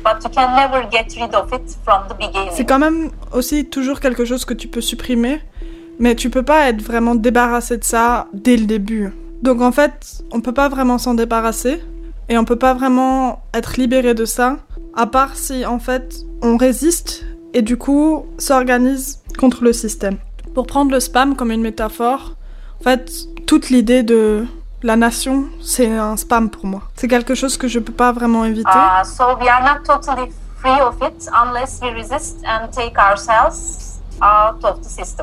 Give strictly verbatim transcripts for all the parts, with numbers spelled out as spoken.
but you can never get rid of it from the beginning. C'est quand même aussi toujours quelque chose que tu peux supprimer, mais tu peux pas être vraiment débarrassé de ça dès le début. Donc en fait, on peut pas vraiment s'en débarrasser, et on peut pas vraiment être libéré de ça, à part si en fait on résiste et du coup s'organise contre le système. Pour prendre le spam comme une métaphore, en fait, toute l'idée de la nation, c'est un spam pour moi. C'est quelque chose que je peux pas vraiment éviter. Uh, so we are not totally free of it unless we resist and take ourselves out of the system.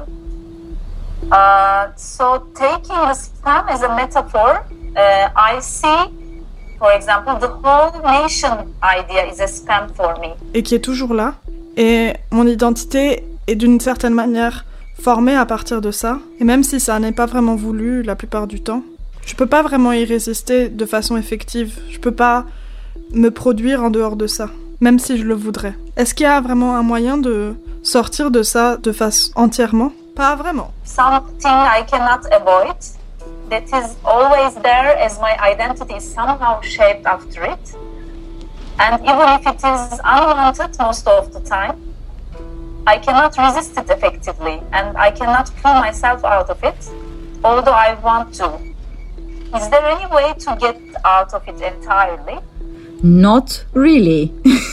Uh, so taking the spam as a metaphor, uh, I see, for example, the whole nation idea is a spam for me. Et qui est toujours là. Et mon identité est d'une certaine manière formée à partir de ça. Et même si ça n'est pas vraiment voulu la plupart du temps, je peux pas vraiment y résister de façon effective. Je peux pas me produire en dehors de ça, même si je le voudrais. Est-ce qu'il y a vraiment un moyen de sortir de ça de face entièrement? Pas vraiment. Something I cannot avoid, that is always there as my identity is somehow shaped after it. And even if it is unwanted most of the time, I cannot resist it effectively and I cannot pull myself out of it, although I want to. Is there any way to get out of it entirely? Not really.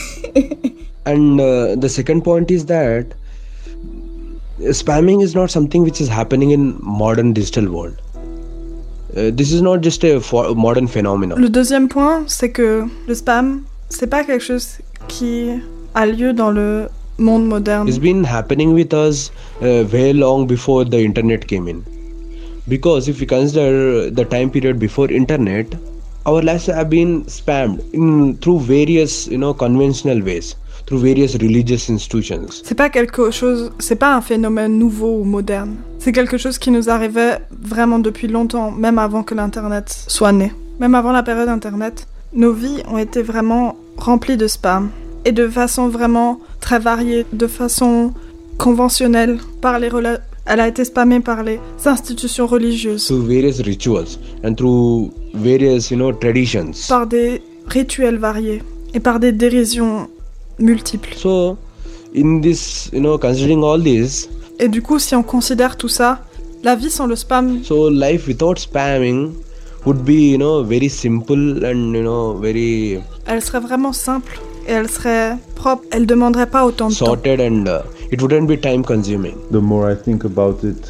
And uh, the second point is that spamming is not something which is happening in modern digital world. Uh, this is not just a for- modern phenomenon. Le deuxième point, c'est que le spam, c'est pas quelque chose qui a lieu dans le monde moderne. It's been happening with us uh, very long before the internet came in. Because if we consider the time period before internet, our lives have been spammed in through various, you know, conventional ways, through various religious institutions. C'est pas quelque chose, c'est pas un phénomène nouveau ou moderne. C'est quelque chose qui nous arrivait vraiment depuis longtemps, même avant que l'internet soit né. Même avant la période internet, nos vies ont été vraiment remplies de spam. Et de façon vraiment très variée, de façon conventionnelle, par les rela- elle a été spammée par les institutions religieuses. Through various rituals and through various, you know, traditions. Par des rituels variés et par des dérisions multiples. So, in this, you know, considering all this. Et du coup, si on considère tout ça, la vie sans le spam. So, life without spamming would be, you know, very simple and, you know, very. Elle serait vraiment simple. Et elle serait propre, elle demanderait pas autant de sorted temps. and uh, it wouldn't be time consuming. The more I think about it,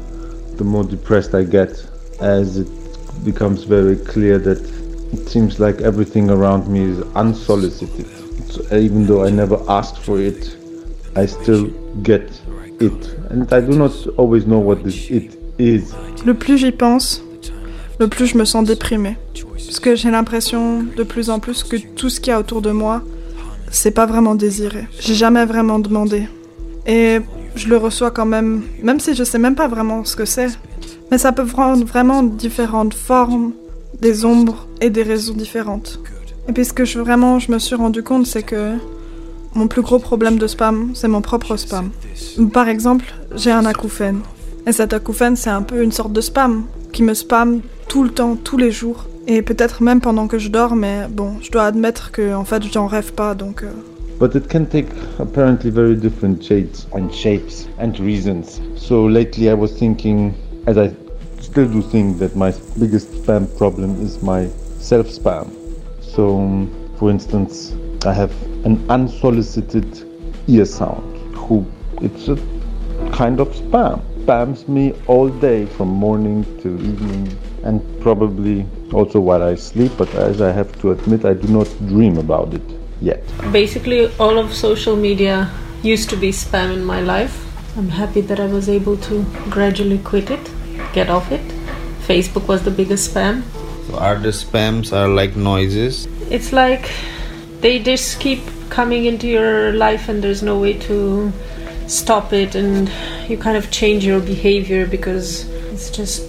the more depressed I get, as it becomes very clear that it seems like everything around me is unsolicited. So even though I never asked for it, I still get it. And I do not always know what this it is. Le plus j'y pense, le plus je me sens déprimée. Parce que j'ai l'impression de plus en plus que tout ce qu'il y a autour de moi, c'est pas vraiment désiré. J'ai jamais vraiment demandé. Et je le reçois quand même, même si je sais même pas vraiment ce que c'est. Mais ça peut prendre vraiment différentes formes, des ombres et des raisons différentes. Et puis ce que je, vraiment je me suis rendu compte, c'est que mon plus gros problème de spam, c'est mon propre spam. Par exemple, j'ai un acouphène. Et cet acouphène, c'est un peu une sorte de spam, qui me spamme tout le temps, tous les jours. Et peut-être même pendant que je dors, mais bon, je dois admettre que en fait, j'en rêve pas, donc... Euh... But it can take apparently very different shades and shapes and reasons. So lately I was thinking, as I still do think, that my biggest spam problem is my self-spam. So, um, for instance, I have an unsolicited ear sound, who it's a kind of spam. Spams me all day from morning to evening and probably also while I sleep, but as I have to admit, I do not dream about it yet. Basically, all of social media used to be spam in my life. I'm happy that I was able to gradually quit it, get off it. Facebook was the biggest spam. So are the spams are like noises? It's like they just keep coming into your life and there's no way to stop it, and you kind of change your behavior because it's just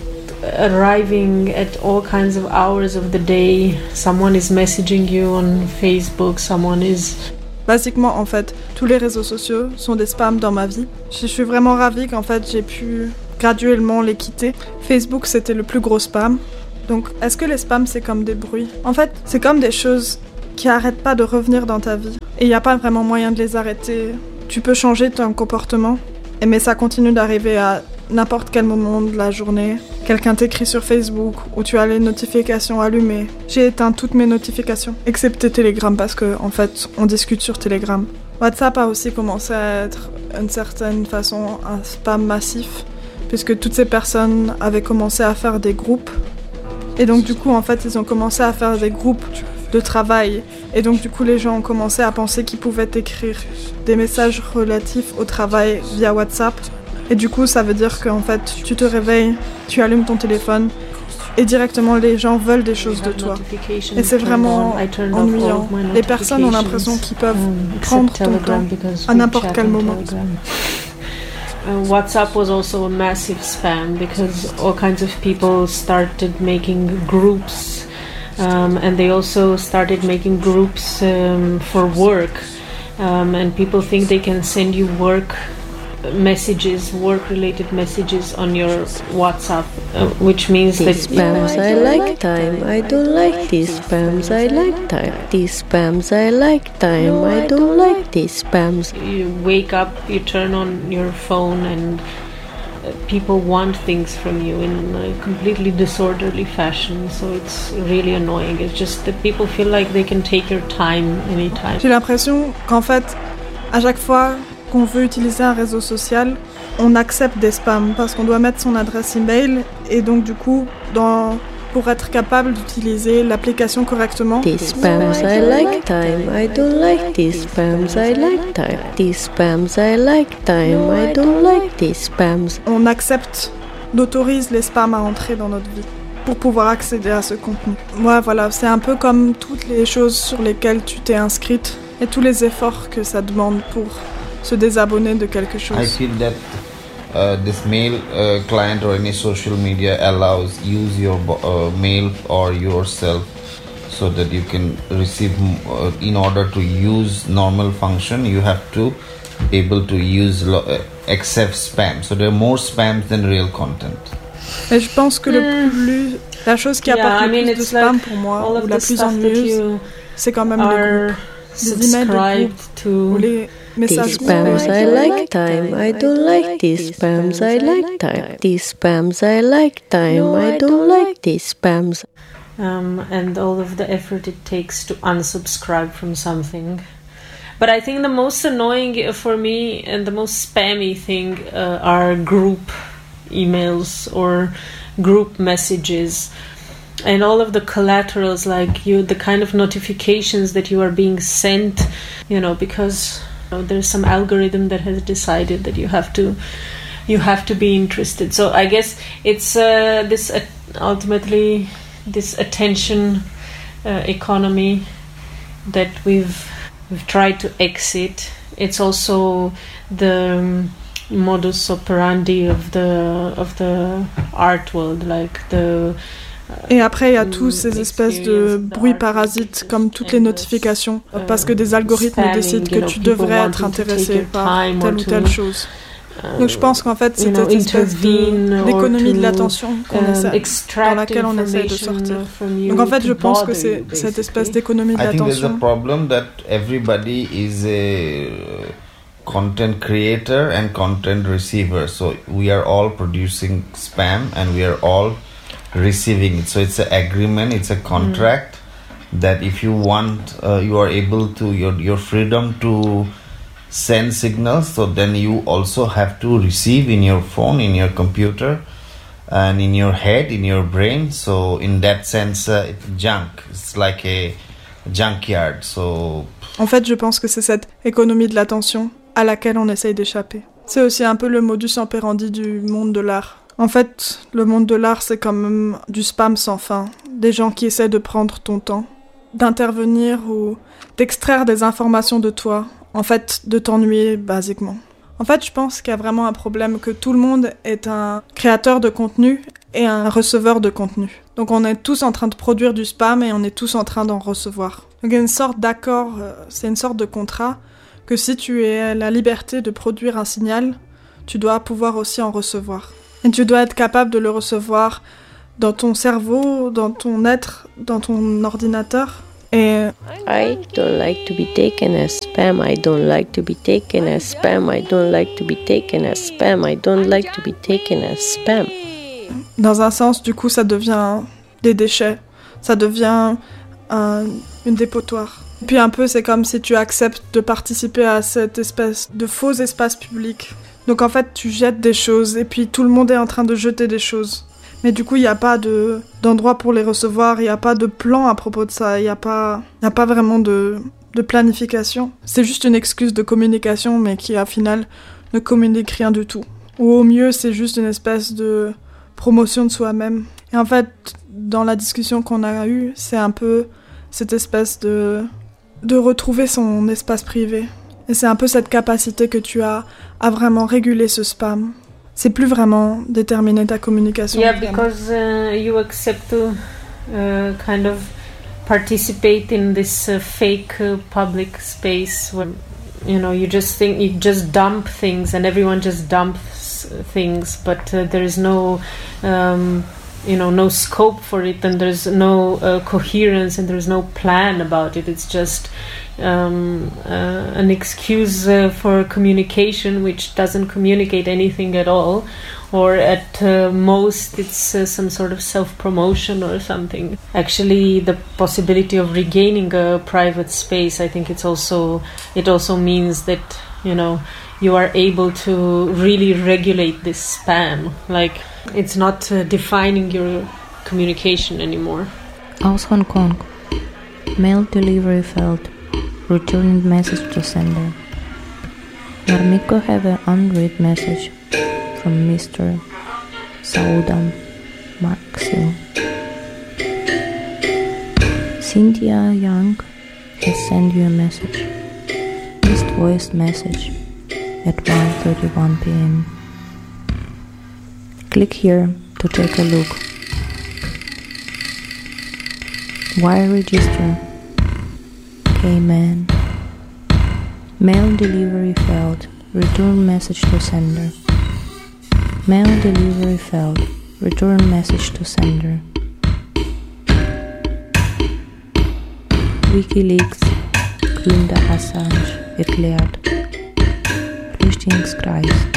arriving at all kinds of hours of the day. Someone is messaging you on Facebook, someone is... Basiquement, en fait, tous les réseaux sociaux sont des spams dans ma vie. Je suis vraiment ravie qu'en fait, j'ai pu graduellement les quitter. Facebook, c'était le plus gros spam. Donc, est-ce que les spams, c'est comme des bruits? En fait, c'est comme des choses qui arrêtent pas de revenir dans ta vie. Et il n'y a pas vraiment moyen de les arrêter. Tu peux changer ton comportement, mais ça continue d'arriver à n'importe quel moment de la journée. Quelqu'un t'écrit sur Facebook ou tu as les notifications allumées. J'ai éteint toutes mes notifications, excepté Telegram parce que en fait, on discute sur Telegram. WhatsApp a aussi commencé à être, d'une certaine façon, un spam massif, puisque toutes ces personnes avaient commencé à faire des groupes. Et donc du coup, en fait, ils ont commencé à faire des groupes de travail. Et donc du coup, les gens ont commencé à penser qu'ils pouvaient écrire des messages relatifs au travail via WhatsApp. Et du coup, ça veut dire qu'en fait, tu te réveilles, tu allumes ton téléphone, et directement les gens veulent des choses de toi. Et c'est vraiment ennuyant. Les personnes ont l'impression qu'ils peuvent prendre ton temps à n'importe quel moment. Uh, WhatsApp was also a massive spam because all kinds of people started making groups, um, and they also started making groups um, for work, um, and people think they can send you work messages, work-related messages on your WhatsApp, uh, which means these that spams I like time, I don't like these spams, I like time. These spams I like time, I don't like these spams. You wake up, you turn on your phone, and uh, people want things from you in a completely disorderly fashion. So it's really annoying. It's just that people feel like they can take your time anytime. J'ai l'impression qu'en fait, à chaque fois qu'on veut utiliser un réseau social, on accepte des spams parce qu'on doit mettre son adresse email et donc du coup, dans, pour être capable d'utiliser l'application correctement. These spams I like time, I don't like these spams, I like time. These spams I like time, I don't like these spams. On accepte, on autorise les spams à entrer dans notre vie pour pouvoir accéder à ce contenu. Ouais, voilà, c'est un peu comme toutes les choses sur lesquelles tu t'es inscrite et tous les efforts que ça demande pour se désabonner de quelque chose. I feel that uh, this mail uh, client or any social media allows use your uh, mail or yourself so that you can receive uh, in order to use normal function you have to able to use lo- uh, accept spam, so there are more spams than real content. Et je pense que le plus, la chose qui apporte Yeah, I le mean, plus de it's spam like pour moi all ou of la the plus stuff that ennuyeuse, you c'est quand même les are groupes. Les emails de subscribed groupe to. ou les messages These spams I like time, I don't like these spams, I like time. These spams I like time, I don't like these spams. Um, and all of the effort it takes to unsubscribe from something. But I think the most annoying for me and the most spammy thing uh, are group emails or group messages. And all of the collaterals, like you, the kind of notifications that you are being sent, you know, because you know, there's some algorithm that has decided that you have to, you have to be interested. So I guess it's uh, this uh, ultimately this attention uh, economy that we've we've tried to exit. It's also the um, modus operandi of the of the art world, like the. Et après, il y a tous ces espèces de bruits parasites, comme toutes les notifications, parce que des algorithmes décident que tu devrais être intéressé par telle ou telle chose. Donc je pense qu'en fait, c'est cette espèce de, d'économie de l'attention qu'on essaie, dans laquelle on essaie de sortir. Donc en fait, je pense que c'est cette espèce d'économie de I think there's a l'attention. problem that everybody is a content creator and content receiver. So we are all producing spam and we are all receiving it. So it's an agreement, it's a contract mm. that if you want, uh, you are able to, your your freedom to send signals, so then you also have to receive in your phone, in your computer, and in your head, in your brain. So in that sense, uh, it's junk. It's like a junkyard. So En fait, je pense que c'est cette économie de l'attention à laquelle on essaye d'échapper. C'est aussi un peu le modus operandi du monde de l'art. En fait, le monde de l'art, c'est quand même du spam sans fin. Des gens qui essaient de prendre ton temps, d'intervenir ou d'extraire des informations de toi. En fait, de t'ennuyer, basiquement. En fait, je pense qu'il y a vraiment un problème que tout le monde est un créateur de contenu et un receveur de contenu. Donc on est tous en train de produire du spam et on est tous en train d'en recevoir. Donc il y a une sorte d'accord, euh, c'est une sorte de contrat que si tu as la liberté de produire un signal, tu dois pouvoir aussi en recevoir. Et tu dois être capable de le recevoir dans ton cerveau, dans ton être, dans ton ordinateur, Et I don't like to be taken as spam. I don't like to be taken as spam. I don't like to be taken as spam. I don't like to be taken as spam. dans un sens, du coup, ça devient des déchets. Ça devient un, une dépotoir. Puis un peu, c'est comme si tu acceptes de participer à cette espèce de faux espace public. Donc en fait, tu jettes des choses et puis tout le monde est en train de jeter des choses. Mais du coup, il n'y a pas de, d'endroit pour les recevoir, il n'y a pas de plan à propos de ça, il n'y a pas, il n'y a pas vraiment de, de planification. C'est juste une excuse de communication, mais qui, au final, ne communique rien du tout. Ou au mieux, c'est juste une espèce de promotion de soi-même. Et en fait, dans la discussion qu'on a eue, c'est un peu cette espèce de, de retrouver son espace privé. Et c'est un peu cette capacité que tu as à vraiment réguler ce spam. C'est plus vraiment déterminer ta communication. Yeah, because uh, you accept to uh, kind of participate in this uh, fake uh, public space where, you know, you just think you just dump things and everyone just dumps things, but uh, there is no um, you know, no scope for it, and there's no uh, coherence, and there's no plan about it. It's just um, uh, an excuse uh, for communication which doesn't communicate anything at all, or at uh, most it's uh, some sort of self-promotion or something. Actually, the possibility of regaining a private space, I think it's also it also means that, you know, you are able to really regulate this spam. Like, it's not uh, defining your communication anymore. Aus Hong Kong. Mail delivery failed. Returned message to sender. Marmiko have an unread message from Mister Saudam Maxim. Cynthia Young has sent you a message. Missed voice message at one thirty-one p.m. Click here to take a look. Wire register. K-man. Mail delivery failed. Return message to sender. Mail delivery failed. Return message to sender. WikiLeaks. Gründer Assange erklärt. Flüchtlingskreis.